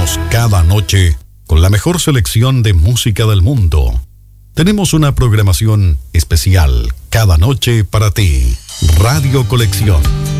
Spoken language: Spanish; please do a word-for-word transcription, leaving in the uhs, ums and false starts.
acompañarnos cada noche con la mejor selección de música del mundo. Tenemos una programación especial cada noche para ti. Radio Colección.